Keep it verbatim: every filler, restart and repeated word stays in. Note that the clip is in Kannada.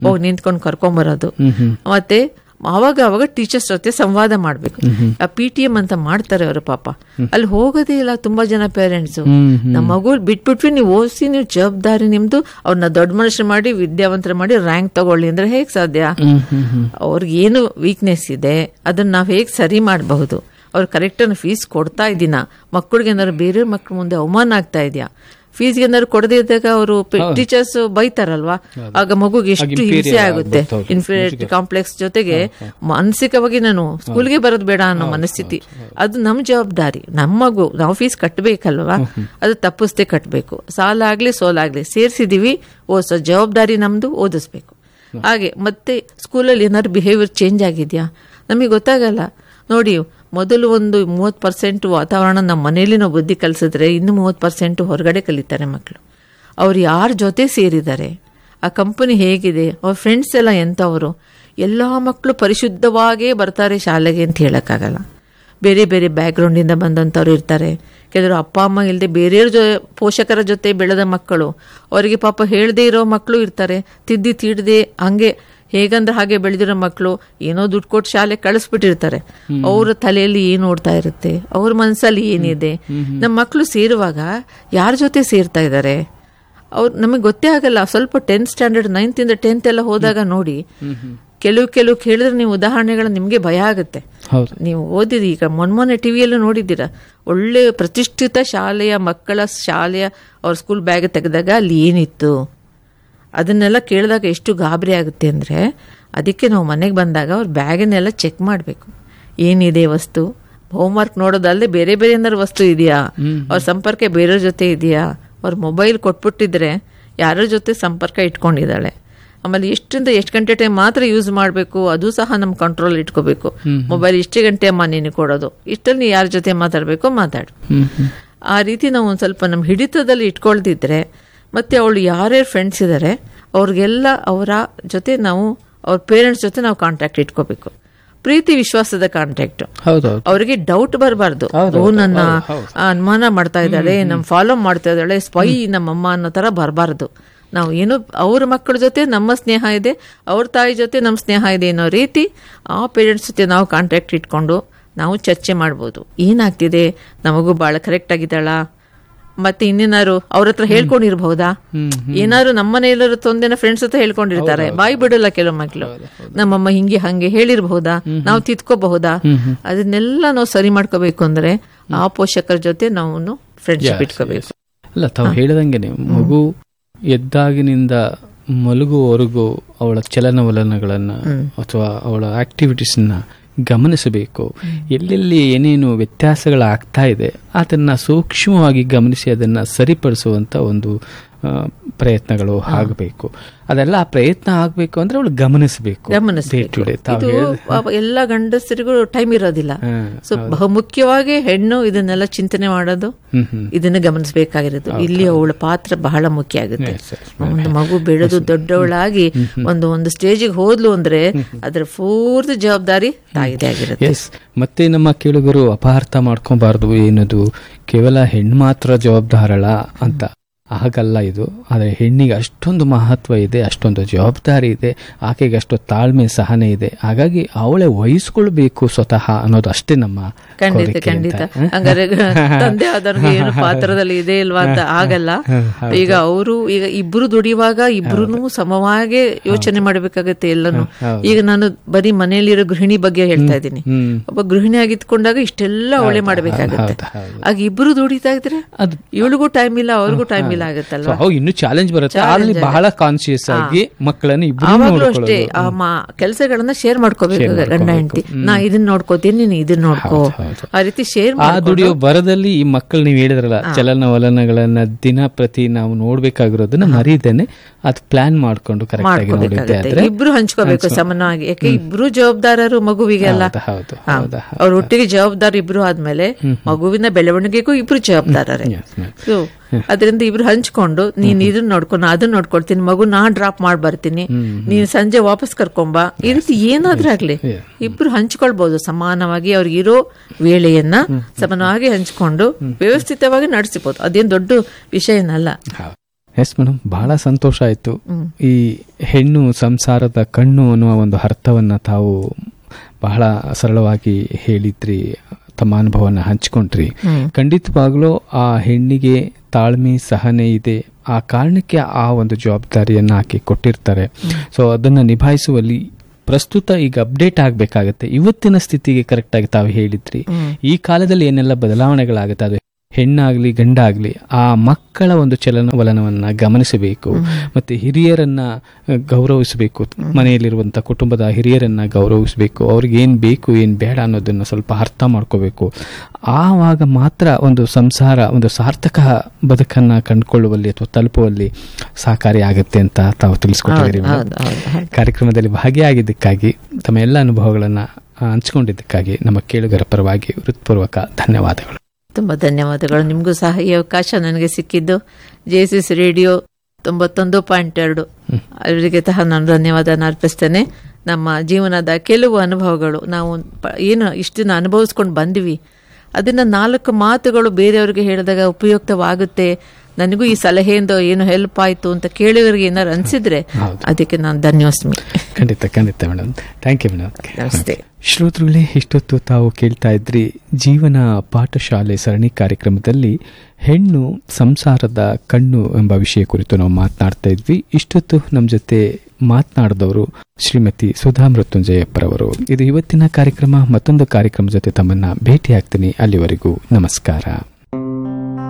ಹೋಗಿ ನಿಂತ್ಕೊಂಡು ಕರ್ಕೊಂಬರೋದು. ಮತ್ತೆ ಅವಾಗ ಅವಾಗ ಟೀಚರ್ಸ್ ಜೊತೆ ಸಂವಾದ ಮಾಡ್ಬೇಕು. ಆ ಪಿ ಟಿ ಎಂ ಅಂತ ಮಾಡ್ತಾರೆ ಅವರು, ಪಾಪ ಅಲ್ಲಿ ಹೋಗೋದೇ ಇಲ್ಲ ತುಂಬಾ ಜನ ಪೇರೆಂಟ್ಸು. ನಮ್ಮ ಮಗು ಬಿಟ್ಬಿಟ್ವಿ, ನೀವು ಓದಿಸಿ, ನೀವು ಜವಾಬ್ದಾರಿ ನಿಮ್ದು, ಅವ್ರನ್ನ ದೊಡ್ಡ ಮನುಷ್ಯರು ಮಾಡಿ ವಿದ್ಯಾವಂತರ ಮಾಡಿ ರ್ಯಾಂಕ್ ತಗೊಳ್ಳಿ ಅಂದ್ರೆ ಹೇಗ್ ಸಾಧ್ಯ? ಅವ್ರಿಗೆ ಏನು ವೀಕ್ನೆಸ್ ಇದೆ ಅದನ್ನ ನಾವ್ ಹೇಗ್ ಸರಿ ಮಾಡಬಹುದು? ಅವ್ರು ಕರೆಕ್ಟ್ ಅನ್ನು ಫೀಸ್ ಕೊಡ್ತಾ ಇದ್ದೀನ? ಮಕ್ಕಳಿಗೆ ಏನಾದ್ರು ಬೇರೆ ಮಕ್ಳ ಮುಂದೆ ಅವಮಾನ ಆಗ್ತಾ ಇದೆಯಾ? ಫೀಸ್ಗೆ ಏನಾದ್ರು ಕೊಡದೇ ಇದ್ದಾಗ ಅವರು ಟೀಚರ್ಸ್ ಬೈತಾರಲ್ವಾ, ಆಗ ಮಗುಗೆ ಎಷ್ಟು ಹಿಂಸೆ ಆಗುತ್ತೆ. ಇನ್ಫೀರಿಯಾರಿಟಿ ಕಾಂಪ್ಲೆಕ್ಸ್ ಜೊತೆಗೆ ಮಾನಸಿಕವಾಗಿ ನಾನು ಸ್ಕೂಲ್ಗೆ ಬರೋದು ಬೇಡ ಅನ್ನೋ ಮನಸ್ಥಿತಿ. ಅದು ನಮ್ ಜವಾಬ್ದಾರಿ. ನಮ್ಮ ಮಗು ನಾವು ಫೀಸ್ ಕಟ್ಟಬೇಕಲ್ವಾ, ಅದು ತಪ್ಪಿಸ್ದೆ ಕಟ್ಟಬೇಕು. ಸಾಲ ಆಗ್ಲಿ ಸೋಲಾಗ್ಲಿ ಸೇರ್ಸಿದೀವಿ, ಓದಿಸೋ ಜವಾಬ್ದಾರಿ ನಮ್ದು, ಓದಿಸ್ಬೇಕು. ಹಾಗೆ ಮತ್ತೆ ಸ್ಕೂಲಲ್ಲಿ ಏನಾದ್ರು ಬಿಹೇವಿಯರ್ ಚೇಂಜ್ ಆಗಿದ್ಯಾ ನಮಗೆ ಗೊತ್ತಾಗಲ್ಲ. ನೋಡಿ, ಮೊದಲು ಒಂದು ಮೂವತ್ತು ಪರ್ಸೆಂಟ್ ವಾತಾವರಣ ನಮ್ಮ ಮನೆಯಲ್ಲಿ ನಾವು ಬುದ್ಧಿ ಕಲಿಸಿದ್ರೆ ಇನ್ನು ಮೂವತ್ತು ಪರ್ಸೆಂಟ್ ಹೊರಗಡೆ ಕಲಿತಾರೆ ಮಕ್ಕಳು. ಅವ್ರು ಯಾರ ಜೊತೆ ಸೇರಿದ್ದಾರೆ, ಆ ಕಂಪನಿ ಹೇಗಿದೆ, ಅವ್ರ ಫ್ರೆಂಡ್ಸ್ ಎಲ್ಲ ಎಂಥವರು. ಎಲ್ಲ ಮಕ್ಕಳು ಪರಿಶುದ್ಧವಾಗೇ ಬರ್ತಾರೆ ಶಾಲೆಗೆ ಅಂತ ಹೇಳಕ್ಕಾಗಲ್ಲ. ಬೇರೆ ಬೇರೆ ಬ್ಯಾಕ್ಗ್ರೌಂಡಿಂದ ಬಂದಂಥವ್ರು ಇರ್ತಾರೆ. ಕೆಲವರು ಅಪ್ಪ ಅಮ್ಮ ಇಲ್ಲದೆ ಬೇರೆಯವ್ರ ಜೊ ಪೋಷಕರ ಜೊತೆ ಬೆಳೆದ ಮಕ್ಕಳು, ಅವರಿಗೆ ಪಾಪ ಹೇಳದೇ ಇರೋ ಮಕ್ಕಳು ಇರ್ತಾರೆ. ತಿದ್ದಿ ತೀಡದೆ ಹಂಗೆ ಹೇಗಂದ್ರೆ ಹಾಗೆ ಬೆಳೆದಿರೋ ಮಕ್ಕಳು ಏನೋ ದುಡ್ಡು ಕೊಟ್ಟು ಶಾಲೆ ಕಳಿಸ್ಬಿಟ್ಟಿರ್ತಾರೆ. ಅವ್ರ ತಲೆಯಲ್ಲಿ ಏನ್ ಓಡ್ತಾ ಇರುತ್ತೆ, ಅವ್ರ ಮನಸ್ಸಲ್ಲಿ ಏನಿದೆ. ನಮ್ಮ ಮಕ್ಕಳು ಸೇರುವಾಗ ಯಾರ ಜೊತೆ ಸೇರ್ತಾ ಇದ್ದಾರೆ ಅವ್ರು ನಮಗೆ ಗೊತ್ತೇ ಆಗಲ್ಲ. ಸ್ವಲ್ಪ ಟೆಂತ್ ಸ್ಟ್ಯಾಂಡರ್ಡ್ ನೈನ್ತ್ ಇಂದ ಟೆಂತ್ ಎಲ್ಲ ಹೋದಾಗ ನೋಡಿ, ಕೆಲವು ಕೆಲವು ಕೇಳಿದ್ರೆ ನೀವು ಉದಾಹರಣೆಗಳು ನಿಮ್ಗೆ ಭಯ ಆಗುತ್ತೆ. ನೀವು ಓದಿರಿ, ಈಗ ಮೊನ್ಮೊನ್ನೆ ಟಿವಿಯಲ್ಲೂ ನೋಡಿದ್ದೀರಾ, ಒಳ್ಳೆ ಪ್ರತಿಷ್ಠಿತ ಶಾಲೆಯ ಮಕ್ಕಳ ಶಾಲೆಯ ಅವ್ರ ಸ್ಕೂಲ್ ಬ್ಯಾಗ್ ತೆಗೆದಾಗ ಅಲ್ಲಿ ಏನಿತ್ತು ಅದನ್ನೆಲ್ಲ ಕೇಳಿದಾಗ ಎಷ್ಟು ಗಾಬರಿ ಆಗುತ್ತೆ ಅಂದರೆ, ಅದಕ್ಕೆ ನಾವು ಮನೆಗೆ ಬಂದಾಗ ಅವ್ರ ಬ್ಯಾಗನ್ನೆಲ್ಲ ಚೆಕ್ ಮಾಡಬೇಕು. ಏನಿದೆ ವಸ್ತು, ಹೋಮ್ವರ್ಕ್ ನೋಡೋದಲ್ಲದೆ ಬೇರೆ ಬೇರೆ ಏನಾದ್ರು ವಸ್ತು ಇದೆಯಾ, ಅವ್ರ ಸಂಪರ್ಕ ಬೇರೆಯವ್ರ ಜೊತೆ ಇದೆಯಾ, ಅವ್ರ ಮೊಬೈಲ್ ಕೊಟ್ಬಿಟ್ಟಿದ್ರೆ ಯಾರ ಜೊತೆ ಸಂಪರ್ಕ ಇಟ್ಕೊಂಡಿದ್ದಾಳೆ, ಆಮೇಲೆ ಎಷ್ಟರಿಂದ ಎಷ್ಟು ಗಂಟೆ ಟೈಮ್ ಮಾತ್ರ ಯೂಸ್ ಮಾಡಬೇಕು ಅದು ಸಹ ನಮ್ಮ ಕಂಟ್ರೋಲ್ ಇಟ್ಕೋಬೇಕು. ಮೊಬೈಲ್ ಇಷ್ಟೇ ಗಂಟೆ ಅಮ್ಮ ನೀನು ಕೊಡೋದು, ಇಷ್ಟಲ್ಲಿ ಯಾರ ಜೊತೆ ಮಾತಾಡಬೇಕೋ ಮಾತಾಡು. ಆ ರೀತಿ ನಾವು ಒಂದು ಸ್ವಲ್ಪ ನಮ್ಮ ಹಿಡಿತದಲ್ಲಿ ಇಟ್ಕೊಳ್ದಿದ್ರೆ, ಮತ್ತೆ ಅವಳು ಯಾರ್ಯಾರು ಫ್ರೆಂಡ್ಸ್ ಇದ್ದಾರೆ ಅವ್ರಿಗೆಲ್ಲ ಅವರ ಜೊತೆ ನಾವು ಅವ್ರ ಪೇರೆಂಟ್ಸ್ ಜೊತೆ ನಾವು ಕಾಂಟ್ಯಾಕ್ಟ್ ಇಟ್ಕೋಬೇಕು. ಪ್ರೀತಿ ವಿಶ್ವಾಸದ ಕಾಂಟ್ಯಾಕ್ಟ್. ಅವರಿಗೆ ಡೌಟ್ ಬರಬಾರ್ದು, ಓ ನನ್ನ ಅನುಮಾನ ಮಾಡ್ತಾ ಇದ್ದಾಳೆ, ನಮ್ ಫಾಲೋ ಮಾಡ್ತಾ ಇದ್ದಾಳೆ, ಸ್ಪೈ ನಮ್ಮಮ್ಮ ಅನ್ನೋ ತರ ಬರಬಾರ್ದು. ನಾವು ಏನು ಅವ್ರ ಮಕ್ಕಳ ಜೊತೆ ನಮ್ಮ ಸ್ನೇಹ ಇದೆ, ಅವ್ರ ತಾಯಿ ಜೊತೆ ನಮ್ಮ ಸ್ನೇಹ ಇದೆ ಅನ್ನೋ ರೀತಿ ಆ ಪೇರೆಂಟ್ಸ್ ಜೊತೆ ನಾವು ಕಾಂಟ್ಯಾಕ್ಟ್ ಇಟ್ಕೊಂಡು ನಾವು ಚರ್ಚೆ ಮಾಡ್ಬೋದು. ಏನಾಗ್ತಿದೆ, ನಮಗೂ ಬಹಳ ಕರೆಕ್ಟ್ ಆಗಿದ್ದಾಳ, ಮತ್ತೆ ಇನ್ನೇನಾರು ಅವ್ರ ಹತ್ರ ಹೇಳ್ಕೊಂಡಿರ್ಬಹುದಾ, ಏನಾದ್ರು ನಮ್ಮನೆ ಎಲ್ಲರೂ ತೊಂದೆನ ಫ್ರೆಂಡ್ಸ್ ಹತ್ರ ಹೇಳ್ಕೊಂಡಿರ್ತಾರೆ, ಬಾಯಿ ಬಿಡಲ್ಲ ಕೆಲವು ಮಕ್ಳು, ನಮ್ಮಮ್ಮ ಹಿಂಗೆ ಹಂಗೆ ಹೇಳಿರ್ಬಹುದಾ, ನಾವು ತಿದ್ಕೋಬಹುದಾ, ಅದನ್ನೆಲ್ಲ ನಾವು ಸರಿ ಮಾಡ್ಕೋಬೇಕು ಅಂದ್ರೆ ಆ ಪೋಷಕರ ಜೊತೆ ನಾವು ಫ್ರೆಂಡ್ಶಿಪ್ ಇಟ್ಕೋಬೇಕು. ಅಲ್ಲ, ತಾವು ಹೇಳಿದಂಗೆನೆ ಮಗು ಎದ್ದಾಗಿನಿಂದ ಮಲಗುವವರೆಗೂ ಅವಳ ಚಲನವಲನಗಳನ್ನ ಅಥವಾ ಅವಳ ಆಕ್ಟಿವಿಟೀಸ್ನ ಗಮನಿಸಬೇಕು. ಎಲ್ಲೆಲ್ಲಿ ಏನೇನು ವ್ಯತ್ಯಾಸಗಳಾಗ್ತಾ ಇದೆ ಅದನ್ನ ಸೂಕ್ಷ್ಮವಾಗಿ ಗಮನಿಸಿ ಅದನ್ನ ಸರಿಪಡಿಸುವಂತ ಒಂದು ಪ್ರಯತ್ನಗಳು ಆಗಬೇಕು. ಅದೆಲ್ಲ ಆ ಪ್ರಯತ್ನ ಆಗ್ಬೇಕು ಅಂದ್ರೆ ಅವಳು ಗಮನಿಸಬೇಕು. ಎಲ್ಲ ಗಂಡಸರಿಗೂ ಟೈಮ್ ಇರೋದಿಲ್ಲ. ಸೊ ಬಹುಮುಖ್ಯವಾಗಿ ಹೆಣ್ಣು ಇದನ್ನೆಲ್ಲ ಚಿಂತನೆ ಮಾಡೋದು, ಇದನ್ನ ಗಮನಿಸಬೇಕಾಗಿರೋದು. ಇಲ್ಲಿ ಅವಳ ಪಾತ್ರ ಬಹಳ ಮುಖ್ಯ ಆಗುತ್ತೆ. ಒಂದು ಮಗು ಬೆಳೆದು ದೊಡ್ಡವಳಾಗಿ ಒಂದು ಒಂದು ಸ್ಟೇಜಿಗೆ ಹೋದ್ಲು ಅಂದ್ರೆ ಅದರ ಪೂರ್ತಿ ಜವಾಬ್ದಾರಿ ತಾಯಿದೇ ಆಗಿರುತ್ತೆ. ಮತ್ತೆ ನಮ್ಮ ಕೇಳುಗರು ಅಪಾರ್ಥ ಮಾಡ್ಕೊಬಾರ್ದು, ಏನದು ಕೇವಲ ಹೆಣ್ಣು ಮಾತ್ರ ಜವಾಬ್ದಾರಳ ಅಂತ. ಹಾಗಲ್ಲ ಇದು. ಆದರೆ ಹೆಣ್ಣಿಗೆ ಅಷ್ಟೊಂದು ಮಹತ್ವ ಇದೆ, ಅಷ್ಟೊಂದು ಜವಾಬ್ದಾರಿ ಇದೆ, ಆಕೆಗೆ ಅಷ್ಟು ತಾಳ್ಮೆ ಸಹನೆ ಇದೆ. ಹಾಗಾಗಿ ಅವಳೇ ವಹಿಸ್ಕೊಳ್ಬೇಕು ಸ್ವತಃ ಅನ್ನೋದು ಅಷ್ಟೇ ನಮ್ಮ ಖಂಡಿತ ಖಂಡಿತ. ಹಂಗಾರೆ ತಂದೆ ಆದವ್ರಿಗೆ ಏನು ಪಾತ್ರದಲ್ಲಿ ಇದೆ ಇಲ್ವಾ ಅಂತ ಆಗಲ್ಲ. ಈಗ ಅವರು ಈಗ ಇಬ್ರು ದುಡಿಯುವಾಗ ಇಬ್ರು ಸಮವಾಗಿ ಯೋಚನೆ ಮಾಡಬೇಕಾಗತ್ತೆ ಎಲ್ಲಾನು. ಈಗ ನಾನು ಬರೀ ಮನೆಯಲ್ಲಿರೋ ಗೃಹಿಣಿ ಬಗ್ಗೆ ಹೇಳ್ತಾ ಇದ್ದೀನಿ. ಒಬ್ಬ ಗೃಹಿಣಿ ಆಗಿತ್ಕೊಂಡಾಗ ಇಷ್ಟೆಲ್ಲ ಅವಳೇ ಮಾಡಬೇಕಾಗತ್ತೆ. ಆಗ ಇಬ್ರು ದುಡಿತಾ ಇದ್ರೆ ಇವಳಿಗೂ ಟೈಮ್ ಇಲ್ಲ, ಅವ್ರಿಗೂ ಟೈಮ್ ಇಲ್ಲ ಆಗುತ್ತಲ್ವಾ. ಇನ್ನು ಚಾಲೆಂಜ್ ಬರುತ್ತೆ. ಅಲ್ಲಿ ಬಹಳ ಕಾನ್ಶಿಯಸ್ ಆಗಿ ಮಕ್ಕಳನ್ನ ಆವಾಗ್ಲೂ ಅಷ್ಟೇ ಆ ಕೆಲಸಗಳನ್ನ ಶೇರ್ ಮಾಡ್ಕೋಬೇಕು ಗಂಡ ಹೆಂಡತಿ. ನಾ ಇದನ್ನ ನೋಡ್ಕೋತೀನಿ, ನೀನು ಇದನ್ನ ನೋಡ್ಕೋ, ಆ ರೀತಿ ಶೇರ್ ಆ ದುಡಿಯೋ ಬರದಲ್ಲಿ ಈ ಮಕ್ಕಳು ನೀವು ಹೇಳಿದ್ರಲ್ಲ ಚಲನವಲನಗಳನ್ನ ದಿನ ಪ್ರತಿ ನಾವು ನೋಡ್ಬೇಕಾಗಿರೋದನ್ನ ಮರೀದೇನೆ ಅದು ಪ್ಲಾನ್ ಮಾಡ್ಕೊಂಡು ಕರೆಕ್ಟ್ ಆಗಿ ನೋಡಿದ್ರೆ ಇಬ್ರು ಹಂಚ್ಕೋಬೇಕು ಸಮನಾಗಿ. ಯಾಕೆ ಇಬ್ರು ಜವಾಬ್ದಾರರು ಮಗುವಿಗೆಲ್ಲ, ಅವ್ರ ಒಟ್ಟಿಗೆ ಜವಾಬ್ದಾರಿ ಇಬ್ರು ಆದ್ಮೇಲೆ ಮಗುವಿನ ಬೆಳವಣಿಗೆಗೂ ಇಬ್ರು ಜವಾಬ್ದಾರರೇ. ಅದರಿಂದ ಇಬ್ರು ಹಂಚ್ಕೊಂಡು ನೀನ್ ಇದನ್ನ ನೋಡ್ಕೊಂಡು ಅದನ್ನ ನೋಡ್ಕೊಳ್ತೀನಿ, ಮಗು ನಾ ಡ್ರಾಪ್ ಮಾಡಿ ಬರ್ತೀನಿ, ನೀನ್ ಸಂಜೆ ವಾಪಸ್ ಕರ್ಕೊಂಬ, ಈ ರೀತಿ ಏನಾದ್ರೂ ಆಗ್ಲಿ ಇಬ್ರು ಹಂಚ್ಕೊಳ್ಬಹುದು ಸಮಾನವಾಗಿ. ಅವ್ರಿಗಿರೋ ವೇಳೆಯನ್ನ ಸಮಾನವಾಗಿ ಹಂಚ್ಕೊಂಡು ವ್ಯವಸ್ಥಿತವಾಗಿ ನಡೆಸಬಹುದು. ಅದೇನ್ ದೊಡ್ಡ ವಿಷಯನಲ್ಲ. ಎಸ್ ಮೇಡಮ್, ಬಹಳ ಸಂತೋಷ ಆಯ್ತು. ಈ ಹೆಣ್ಣು ಸಂಸಾರದ ಕಣ್ಣು ಅನ್ನುವ ಒಂದು ಅರ್ಥವನ್ನ ತಾವು ಬಹಳ ಸರಳವಾಗಿ ಹೇಳಿದ್ರಿ, ತಮ್ಮ ಅನುಭವನ ಹಂಚ್ಕೊಂಡ್ರಿ. ಖಂಡಿತವಾಗ್ಲೂ ಆ ಹೆಣ್ಣಿಗೆ ತಾಳ್ಮೆ ಸಹನೆ ಇದೆ, ಆ ಕಾರಣಕ್ಕೆ ಆ ಒಂದು ಜವಾಬ್ದಾರಿಯನ್ನ ಆಕೆ ಕೊಟ್ಟಿರ್ತಾರೆ. ಸೊ ಅದನ್ನ ನಿಭಾಯಿಸುವಲ್ಲಿ ಪ್ರಸ್ತುತ ಈಗ ಅಪ್ಡೇಟ್ ಆಗ್ಬೇಕಾಗತ್ತೆ, ಇವತ್ತಿನ ಸ್ಥಿತಿಗೆ ಕರೆಕ್ಟ್ ಆಗಿ ತಾವು ಹೇಳಿದ್ರಿ. ಈ ಕಾಲದಲ್ಲಿ ಏನೆಲ್ಲ ಬದಲಾವಣೆಗಳಾಗುತ್ತೆ, ಅದು ಹೆಣ್ಣಾಗ್ಲಿ ಗಂಡಾಗ್ಲಿ ಆ ಮಕ್ಕಳ ಒಂದು ಚಲನವಲನವನ್ನ ಗಮನಿಸಬೇಕು, ಮತ್ತೆ ಹಿರಿಯರನ್ನ ಗೌರವಿಸಬೇಕು, ಮನೆಯಲ್ಲಿರುವಂತ ಕುಟುಂಬದ ಹಿರಿಯರನ್ನ ಗೌರವಿಸಬೇಕು, ಅವ್ರಿಗೆ ಏನ್ ಬೇಕು ಏನ್ ಬೇಡ ಅನ್ನೋದನ್ನ ಸ್ವಲ್ಪ ಅರ್ಥ ಮಾಡ್ಕೋಬೇಕು. ಆವಾಗ ಮಾತ್ರ ಒಂದು ಸಂಸಾರ ಒಂದು ಸಾರ್ಥಕ ಬದುಕನ್ನ ಕಂಡುಕೊಳ್ಳುವಲ್ಲಿ ಅಥವಾ ತಲುಪುವಲ್ಲಿ ಸಹಕಾರಿ ಆಗುತ್ತೆ ಅಂತ ತಾವು ತಿಳಿಸ್ಕೊಟ್ಟಿದ್ದೀರಿ. ಕಾರ್ಯಕ್ರಮದಲ್ಲಿ ಭಾಗಿಯಾಗಿದ್ದಕ್ಕಾಗಿ, ತಮ್ಮ ಎಲ್ಲ ಅನುಭವಗಳನ್ನ ಹಂಚಿಕೊಂಡಿದ್ದಕ್ಕಾಗಿ ನಮ್ಮ ಕೇಳುಗರ ಪರವಾಗಿ ಹೃತ್ಪೂರ್ವಕ ಧನ್ಯವಾದಗಳು. ತುಂಬ ಧನ್ಯವಾದಗಳು. ನಿಮಗೂ ಸಹ ಈ ಅವಕಾಶ ನನಗೆ ಸಿಕ್ಕಿದ್ದು ಜೆ ಎಸ್ ಎಸ್ ರೇಡಿಯೋ ತೊಂಬತ್ತೊಂದು ಪಾಯಿಂಟ್ ಎರಡು ಅವರಿಗೆ ಸಹ ನಾನು ಧನ್ಯವಾದನ ಅರ್ಪಿಸ್ತೇನೆ. ನಮ್ಮ ಜೀವನದ ಕೆಲವು ಅನುಭವಗಳು ನಾವು ಏನು ಇಷ್ಟು ದಿನ ಅನುಭವಿಸ್ಕೊಂಡು ಬಂದ್ವಿ, ಅದನ್ನ ನಾಲ್ಕು ಮಾತುಗಳು ಬೇರೆಯವ್ರಿಗೆ ಹೇಳಿದಾಗ ಉಪಯುಕ್ತವಾಗುತ್ತೆ, ನನಗೂ ಈ ಸಲಹೆಯಿಂದ ಏನು ಹೆಲ್ಪ್ ಆಯ್ತು ಅಂತ ಕೇಳಿದವರಿಗೆ ಏನಾರು ಅನ್ಸಿದ್ರೆ ಅದಕ್ಕೆ ನಾನು ಧನ್ಯವಾಸ್ಮಿ. ಖಂಡಿತ ಖಂಡಿತ ಮೇಡಮ್, ಥ್ಯಾಂಕ್ ಯು ಮೇಡಮ್. ನಮಸ್ತೆ. ಶ್ರೋತೃಗಳೇ, ಇಷ್ಟೊತ್ತು ತಾವು ಕೇಳ್ತಾ ಇದ್ರಿ ಜೀವನ ಪಾಠಶಾಲೆ ಸರಣಿ ಕಾರ್ಯಕ್ರಮದಲ್ಲಿ ಹೆಣ್ಣು ಸಂಸಾರದ ಕಣ್ಣು ಎಂಬ ವಿಷಯ ಕುರಿತು ನಾವು ಮಾತನಾಡ್ತಾ ಇದ್ವಿ. ಇಷ್ಟೊತ್ತು ನಮ್ಮ ಜೊತೆ ಮಾತನಾಡಿದವರು ಶ್ರೀಮತಿ ಸುಧಾ ಮೃತ್ಯುಂಜಯಪ್ಪರವರು. ಇದು ಇವತ್ತಿನ ಕಾರ್ಯಕ್ರಮ. ಮತ್ತೊಂದು ಕಾರ್ಯಕ್ರಮ ಜೊತೆ ತಮ್ಮನ್ನ ಭೇಟಿ ಆಗ್ತೀನಿ. ಅಲ್ಲಿವರೆಗೂ ನಮಸ್ಕಾರ.